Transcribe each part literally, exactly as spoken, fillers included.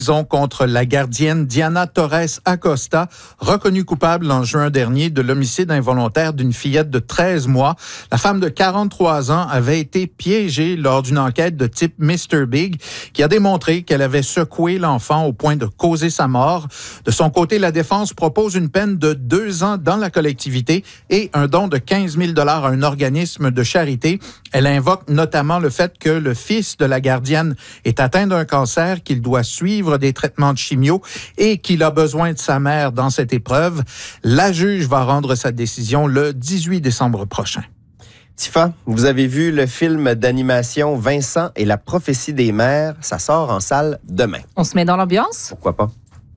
contre la gardienne Diana Torres Acosta, reconnue coupable en juin dernier de l'homicide involontaire d'une fillette de treize mois. La femme de quarante-trois ans avait été piégée lors d'une enquête de type mister Big qui a démontré qu'elle avait secoué l'enfant au point de causer sa mort. De son côté, la défense propose une peine de deux ans dans la collectivité et un don de quinze mille dollars à un organisme de charité. Elle invoque notamment le fait que le fils de la gardienne est atteint d'un cancer, qu'il doit suivre des traitements de chimio et qu'il a besoin de sa mère dans cette épreuve. La juge va rendre sa décision le dix-huit décembre prochain. Tifa, vous avez vu le film d'animation Vincent et la prophétie des mers. Ça sort en salle demain. On se met dans l'ambiance? Pourquoi pas?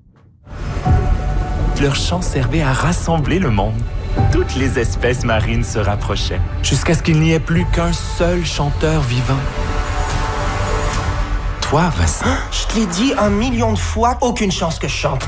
Leur chant servait à rassembler le monde. Toutes les espèces marines se rapprochaient, jusqu'à ce qu'il n'y ait plus qu'un seul chanteur vivant. Toi, Vincent. Je te l'ai dit un million de fois, aucune chance que je chante.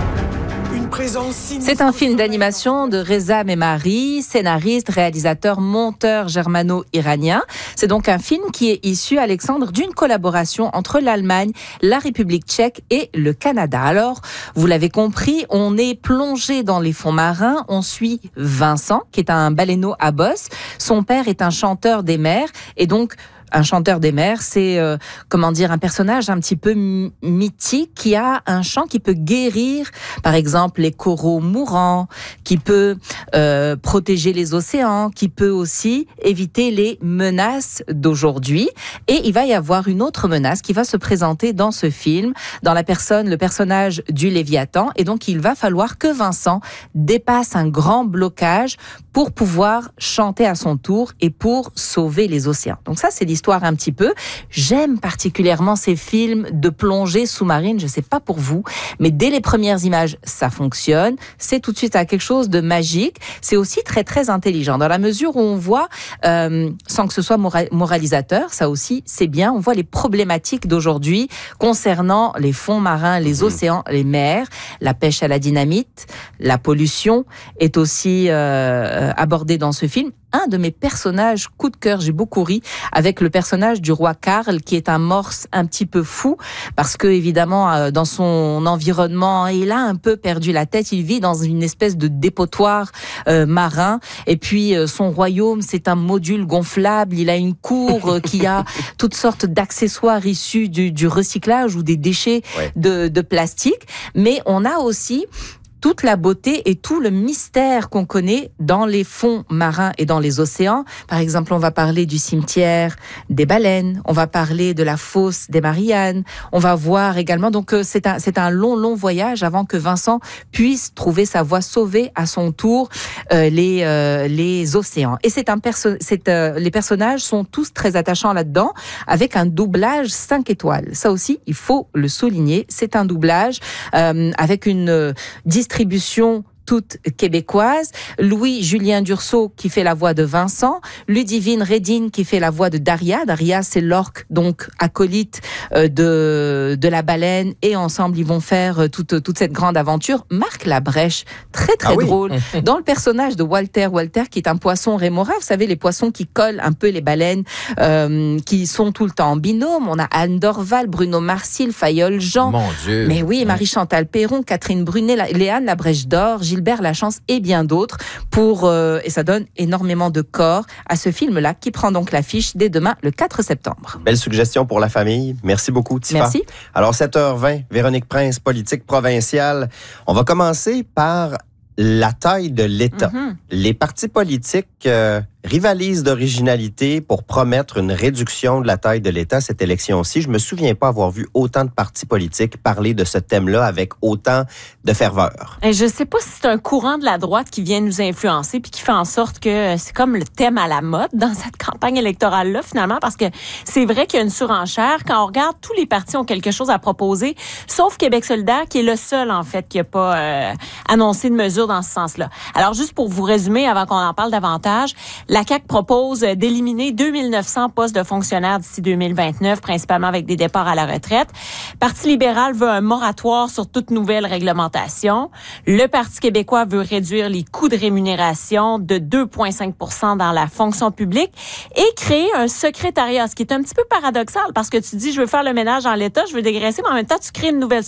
Une présence sinistre. C'est un film d'animation de Reza Memari, scénariste, réalisateur, monteur germano-iranien. C'est donc un film qui est issu, Alexandre, d'une collaboration entre l'Allemagne, la République tchèque et le Canada. Alors, vous l'avez compris, on est plongé dans les fonds marins. On suit Vincent, qui est un baleineau à bosse. Son père est un chanteur des mers et donc un chanteur des mers, c'est euh, comment dire un personnage un petit peu m- mythique qui a un chant qui peut guérir, par exemple les coraux mourants, qui peut euh, protéger les océans, qui peut aussi éviter les menaces d'aujourd'hui. Et il va y avoir une autre menace qui va se présenter dans ce film, dans la personne, le personnage du Léviathan. Et donc il va falloir que Vincent dépasse un grand blocage pour pouvoir chanter à son tour et pour sauver les océans. Donc ça, c'est l'histoire un petit peu. J'aime particulièrement ces films de plongée sous-marine. Je sais pas pour vous, mais dès les premières images, ça fonctionne. C'est tout de suite à quelque chose de magique. C'est aussi très, très intelligent dans la mesure où on voit, euh, sans que ce soit mora- moralisateur, ça aussi, c'est bien. On voit les problématiques d'aujourd'hui concernant les fonds marins, les océans, les mers, la pêche à la dynamite, la pollution est aussi euh, abordée dans ce film. Un de mes personnages coup de cœur, j'ai beaucoup ri avec le personnage du roi Karl, qui est un morse un petit peu fou, parce que évidemment dans son environnement, il a un peu perdu la tête. Il vit dans une espèce de dépotoir euh, marin, et puis euh, son royaume, c'est un module gonflable. Il a une cour euh, qui a toutes sortes d'accessoires issus du, du recyclage ou des déchets ouais. de, de plastique. Mais on a aussi toute la beauté et tout le mystère qu'on connaît dans les fonds marins et dans les océans. Par exemple, on va parler du cimetière des baleines, on va parler de la fosse des Mariannes, on va voir également, donc c'est un, c'est un long, long voyage avant que Vincent puisse trouver sa voie, sauver à son tour euh, les, euh, les océans. Et c'est un perso- c'est, euh, les personnages sont tous très attachants là-dedans, avec un doublage cinq étoiles. Ça aussi, il faut le souligner, c'est un doublage euh, avec une euh, distribution toute québécoise, Louis-Julien Dursault qui fait la voix de Vincent, Ludivine Redine qui fait la voix de Daria. Daria, c'est l'orque, donc acolyte euh, de, de la baleine, et ensemble, ils vont faire toute, toute cette grande aventure. Marc Labrèche, très très ah drôle, oui. Dans le personnage de Walter, Walter qui est un poisson rémora, vous savez, les poissons qui collent un peu les baleines, euh, qui sont tout le temps en binôme. On a Anne Dorval, Bruno Marcil, Fayol Jean. Mon Dieu. Mais oui, Marie-Chantal Perron, Catherine Brunet, Léane Labrèche d'Or, Gilbert Lachance et bien d'autres, pour euh, et ça donne énormément de corps à ce film-là qui prend donc l'affiche dès demain, le quatre septembre. Belle suggestion pour la famille. Merci beaucoup, Tifa. Merci. Alors, sept heures vingt, Véronique Prince, politique provinciale. On va commencer par la taille de l'État. Mm-hmm. Les partis politiques euh, rivalisent d'originalité pour promettre une réduction de la taille de l'État cette élection-ci. Je me souviens pas avoir vu autant de partis politiques parler de ce thème-là avec autant de ferveur. Et je sais pas si c'est un courant de la droite qui vient nous influencer puis qui fait en sorte que c'est comme le thème à la mode dans cette campagne électorale-là, finalement, parce que c'est vrai qu'il y a une surenchère. Quand on regarde, tous les partis ont quelque chose à proposer, sauf Québec solidaire, qui est le seul, en fait, qui n'a pas euh, annoncé de mesures dans ce sens-là. Alors, juste pour vous résumer, avant qu'on en parle davantage, la C A Q propose d'éliminer deux mille neuf cents postes de fonctionnaires d'ici deux mille vingt-neuf, principalement avec des départs à la retraite. Le Parti libéral veut un moratoire sur toute nouvelle réglementation. Le Parti québécois veut réduire les coûts de rémunération de deux virgule cinq pour cent dans la fonction publique et créer un secrétariat, ce qui est un petit peu paradoxal parce que tu dis, je veux faire le ménage dans l'État, je veux dégraisser, mais en même temps, tu crées une nouvelle